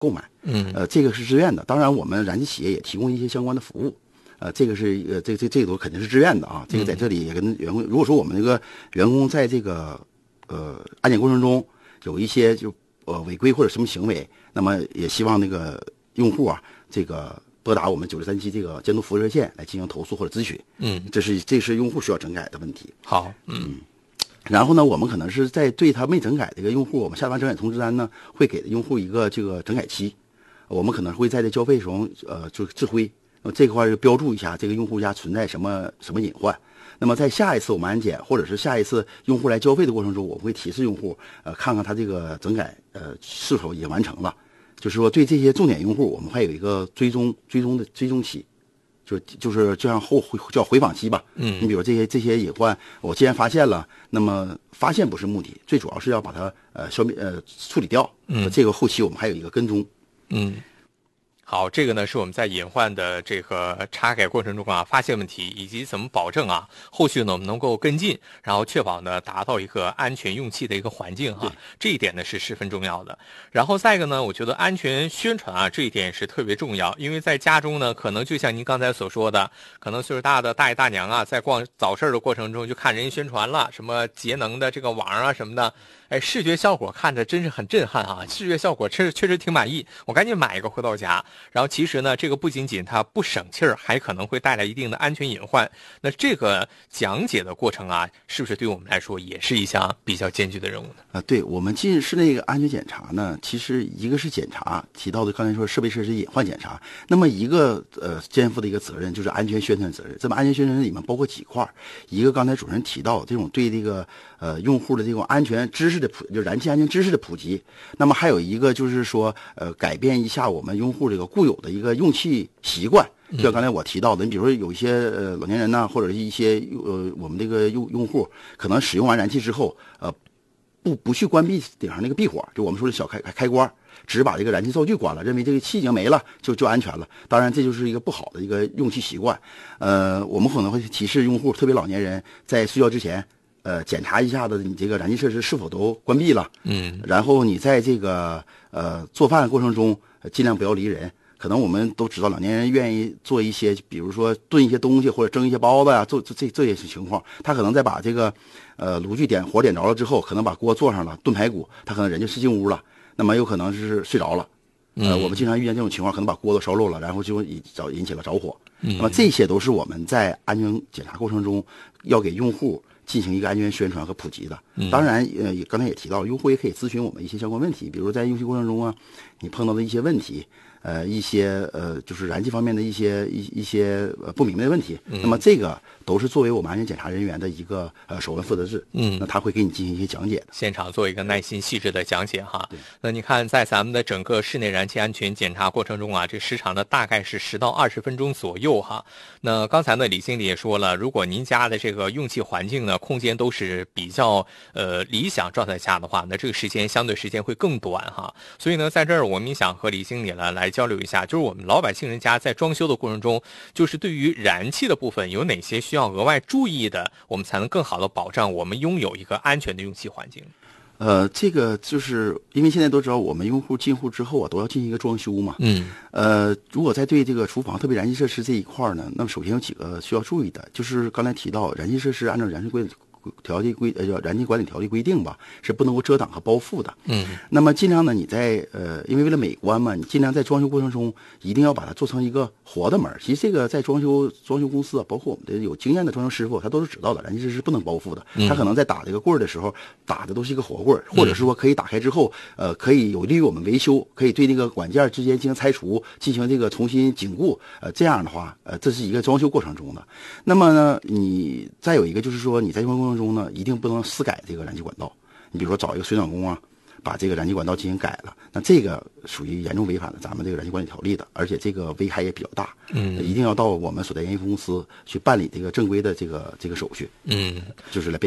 购买。这个是自愿的。当然，我们燃气企业也提供一些相关的服务。这个是这个都肯定是自愿的啊。这个在这里也跟员工，如果说我们这个员工在这个安检过程中有一些违规或者什么行为，那么也希望那个用户啊，这个拨打我们963这个监督服务热线来进行投诉或者咨询。这是用户需要整改的问题。 好， 然后呢，我们可能是在对他没整改这个用户，我们下达整改通知单呢，会给用户一个这个整改期。我们可能会在这交费时候，就智慧，这块就标注一下这个用户家存在什么隐患。那么在下一次我们安检或者是下一次用户来交费的过程中，我们会提示用户，看看他这个整改是否已经完成了。就是说对这些重点用户，我们还有一个追踪期。就像叫回访期吧。你比如这些隐患，我既然发现了，那么发现不是目的，最主要是要把它消灭处理掉。这个后期我们还有一个跟踪。 好，这个呢是我们在隐患的这个查改过程中啊，发现问题以及怎么保证啊，后续呢我们能够跟进，然后确保呢达到一个安全用气的一个环境哈，这一点呢是十分重要的。然后再一个呢，我觉得安全宣传啊这一点是特别重要，因为在家中呢，可能就像您刚才所说的，可能岁数大的大爷大娘啊，在逛早市的过程中就看人宣传了什么节能的这个网啊什么的。视觉效果看着真是很震撼啊！视觉效果确实挺满意，我赶紧买一个回到家。然后其实呢，这个不仅仅它不省气儿，还可能会带来一定的安全隐患。那这个讲解的过程啊，是不是对我们来说也是一项比较艰巨的任务呢？ 对，我们进室内安全检查呢，其实一个是检查提到的刚才说设备设施隐患检查，那么一个肩负的一个责任就是安全宣传责任。这么安全宣传里面包括几块，一个刚才主持人提到这种对这个用户的这种安全知识的就燃气安全知识的普及，那么还有一个就是说改变一下我们用户这个固有的一个用气习惯。就像刚才我提到的，你比如说有一些老年人呢，或者是一些我们这个用户可能使用完燃气之后不去关闭顶上那个闭火，就我们说的小开关，只把这个燃气灶具关了，认为这个气已经没了就安全了。当然这就是一个不好的一个用气习惯。我们可能会提示用户，特别老年人在睡觉之前检查一下子你这个燃气设施是否都关闭了。然后你在这个做饭过程中尽量不要离人。可能我们都知道老年人愿意做一些，比如说炖一些东西或者蒸一些包子啊，做这些情况，他可能在把这个炉具点着了之后，可能把锅做上了炖排骨，他可能人就进屋了，那么有可能是睡着了。我们经常遇见这种情况，可能把锅都烧漏了，然后就引起了着火。那么这些都是我们在安全检查过程中要给用户进行一个安全宣传和普及的。当然刚才也提到，用户也可以咨询我们一些相关问题，比如在用气过程中啊，你碰到的一些问题，一些就是燃气方面的一些不明白的问题。那么这个都是作为我们安全检查人员的一个首问负责制。那他会给你进行一些讲解的， 现场做一个耐心细致的讲解哈。那你看在咱们的整个室内燃气安全检查过程中啊，这时长呢大概是10到20分钟左右哈。那刚才呢李经理也说了，如果您家的这个用气环境呢空间都是比较理想状态下的话，那这个相对时间会更短哈。所以呢在这儿我们想和李经理来交流一下，就是我们老百姓人家在装修的过程中，就是对于燃气的部分有哪些需要额外注意的，我们才能更好的保障我们拥有一个安全的用气环境。 这个就是因为现在都知道，我们用户进户之后啊，都要进行一个装修嘛。如果在对这个厨房，特别燃气设施这一块呢，那么首先有几个需要注意的，就是刚才提到燃气设施按照燃气管理条例规定吧，是不能够遮挡和包覆的。那么尽量呢，你在因为为了美观嘛，你尽量在装修过程中一定要把它做成一个活的门。其实这个在装修公司啊，包括我们的有经验的装修师傅，他都是知道的，燃气设施不能包覆的。他可能在打这个棍儿的时候，打的都是一个活棍儿，或者是说可以打开之后，可以有利于我们维修，可以对那个管件之间进行拆除，进行这个重新紧固。这样的话，这是一个装修过程中的。那么呢，你再有一个就是说你在装修过程中呢，一定不能私改这个燃气管道。你比如说找一个水暖工啊，把这个燃气管道进行改了，那这个属于严重违反了咱们这个燃气管理条例的，而且这个危害也比较大。一定要到我们所在营业公司去办理这个正规的这个手续。就是来备案。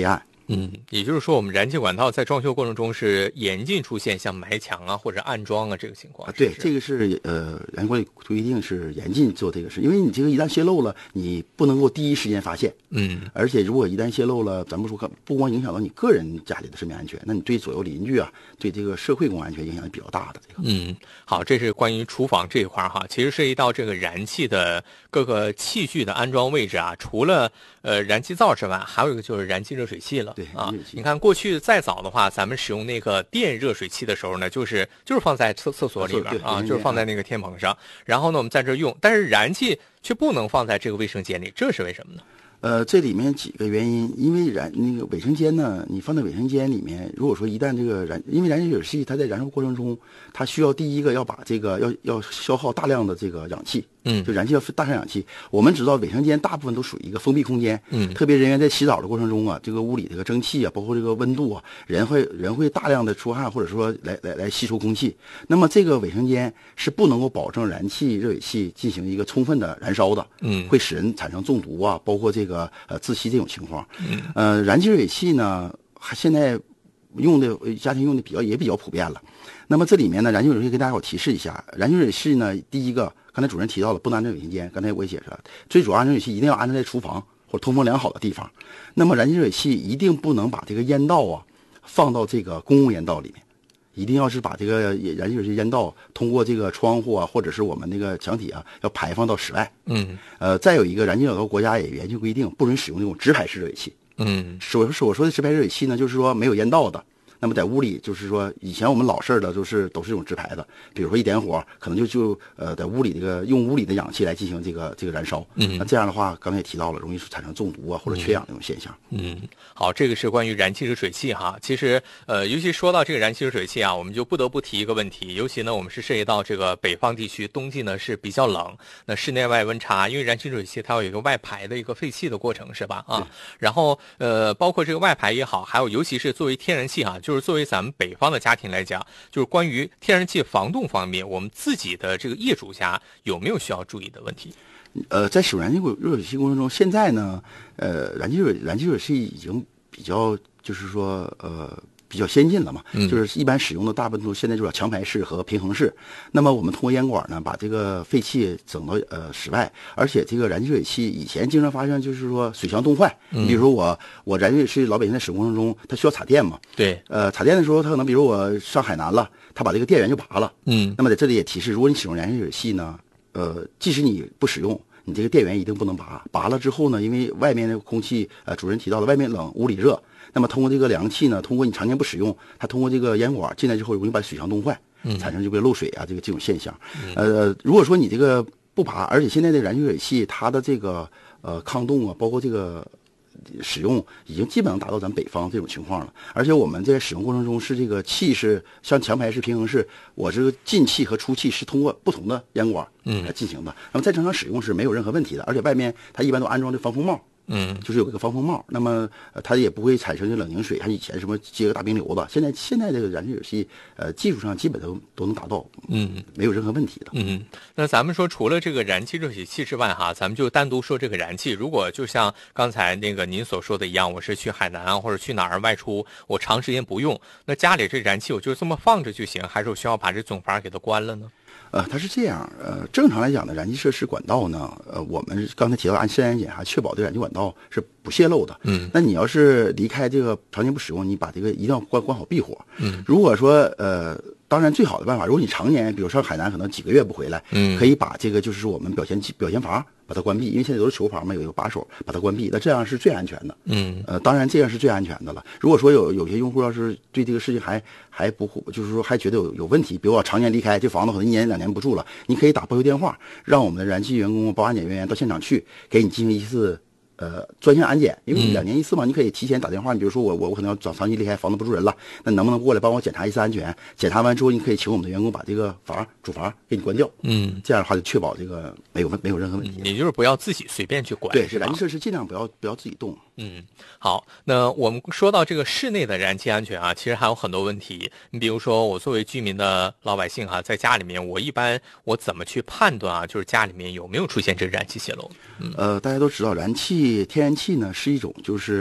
也就是说，我们燃气管道在装修过程中是严禁出现像埋墙啊或者暗桩啊这个情况。 对，这个是燃气管理规定是严禁做这个事，因为你这个一旦泄漏了，你不能够第一时间发现。而且如果一旦泄漏了，咱们说不光影响到你个人家里的生命安全，那你对左右邻居啊，对这个社会公共安全影响比较大的。这个好，这是关于厨房这一块哈，其实涉及到这个燃气的各个器具的安装位置啊，除了燃气灶之外，还有一个就是燃气热水器了。 对啊，你看过去再早的话，咱们使用那个电热水器的时候呢，就是放在厕所里边啊，就是放在那个天棚上，然后呢我们在这用，但是燃气却不能放在这个卫生间里，这是为什么呢？ 这里面几个原因，因为那个卫生间呢，你放在卫生间里面，如果说一旦这个因为燃气热水器它在燃烧过程中，它需要第一个要把这个要消耗大量的这个氧气，就燃气要大量氧气。我们知道卫生间大部分都属于一个封闭空间，特别人员在洗澡的过程中啊，这个屋里这个蒸汽啊，包括这个温度啊，人会大量的出汗，或者说来吸收空气。那么这个卫生间是不能够保证燃气热水器进行一个充分的燃烧的，会使人产生中毒啊，包括这个窒息这种情况。燃气热水器呢，现在家庭用的也比较普遍了。那么这里面呢，燃气热水器跟大家伙提示一下，燃气热水器呢，第一个刚才主任提到了不能安装卫生间，刚才我也解释了，最主要安装热水器一定要安装在厨房或者通风良好的地方。那么燃气热水器一定不能把这个烟道啊放到这个公共烟道里面，一定要是把这个燃气热水器烟道通过这个窗户啊，或者是我们那个墙体啊，要排放到室外。再有一个，燃气管道国家也严禁规定，不准使用那种直排式热水器。我说的直排热水器呢，就是说没有烟道的。那么在屋里，就是说以前我们老式的都是这种直排的，比如说一点火，可能就在屋里用屋里的氧气来进行这个燃烧。那这样的话，刚才也提到了，容易产生中毒啊或者缺氧这种现象。 好，这个是关于燃气热水器哈。其实尤其说到这个燃气热水器啊，我们就不得不提一个问题，尤其呢我们是涉及到这个北方地区，冬季呢是比较冷，那室内外温差，因为燃气热水器它有一个外排的一个废气的过程是吧？然后包括这个外排也好，还有尤其是作为天然气哈，就是作为咱们北方的家庭来讲，就是关于天然气防冻方面，我们自己的这个业主家有没有需要注意的问题？ 在使用燃气热水器过程中，现在呢，燃气热水器已经比较就是说比较先进了嘛，就是一般使用的大部分现在就是强排式和平衡式。那么我们通过烟管呢，把这个废气整到室外，而且这个燃气热水器以前经常发生就是说水箱冻坏。比如说我燃气热水器老百姓在使用过程中，它需要插电嘛， 对， 插电的时候，它可能比如我上海南了，它把这个电源就拔了。那么在这里也提示，如果你使用燃气热水器呢，即使你不使用，你这个电源一定不能拔。拔了之后呢，因为外面的空气，主任提到了，外面冷，屋里热。那么通过这个凉气呢，通过你常年不使用，它通过这个烟管进来之后，容易把水箱冻坏，产生这个漏水啊，这种现象。如果说你这个不拔，而且现在的燃气热水器它的这个抗冻啊，包括这个使用已经基本上达到咱们北方这种情况了。而且我们在使用过程中是这个气是像强排式、平衡式，我这个进气和出气是通过不同的烟管来进行的。那么在正常使用是没有任何问题的，而且外面它一般都安装的防风帽。就是有一个防风帽，那么它也不会产生这冷凝水，像以前什么接个大冰流的。现在这个燃气热水器，技术上基本都能达到，没有任何问题的。 那咱们说除了这个燃气热水器之外哈，咱们就单独说这个燃气。如果就像刚才那个您所说的一样，我是去海南啊或者去哪儿外出，我长时间不用，那家里这燃气我就这么放着就行，还是我需要把这总阀给它关了呢？ 它是这样，正常来讲呢，燃气设施管道呢，我们刚才提到按自然检查，确保这燃气管道是不泄漏的。那你要是离开这个常年不使用，你把这个一定要关好闭火。如果说当然最好的办法，如果你常年比如上海南可能几个月不回来，可以把这个就是说我们表现阀把它关闭，因为现在都是球阀嘛，有一个把手把它关闭，那这样是最安全的。当然这样是最安全的了。如果说有些用户要是对这个事情还不就是说还觉得有问题，比如我常年离开这房子，可能1年2年不住了，你可以打报修电话，让我们的燃气员工、保安检人员到现场去，给你进行一次专项安检，因为2年一次嘛，你可以提前打电话，你比如说我可能要长期离开，房子不住人了，那能不能过来帮我检查一次安全？检查完之后，你可以请我们的员工把这个主阀给你关掉。这样的话就确保这个没有任何问题。 也就是不要自己随便去管。 对，是燃气设施尽量不要自己动。 好，那我们说到这个室内的燃气安全啊，其实还有很多问题。你比如说，我作为居民的老百姓哈，在家里面，我怎么去判断啊？就是家里面有没有出现这个燃气泄漏？ 大家都知道，天然气呢是一种就是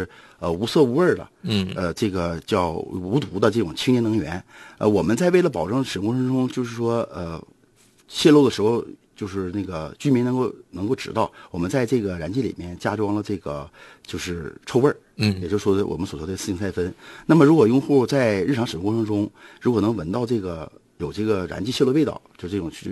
无色无味的，这个叫无毒的这种清洁能源。我们在为了保证使用过程中，就是说泄漏的时候，就是那个居民能够知道，我们在这个燃气里面加装了这个就是臭味儿，也就是说我们所说的四氢氦酚。那么如果用户在日常使用过程中，如果能闻到这个有这个燃气泄漏味道，就这种